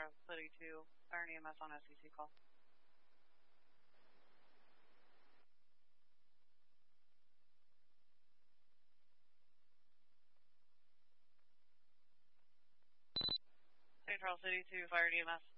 Charles City 2, Fire and EMS on SEC call. St. Charles City 2, Fire and EMS.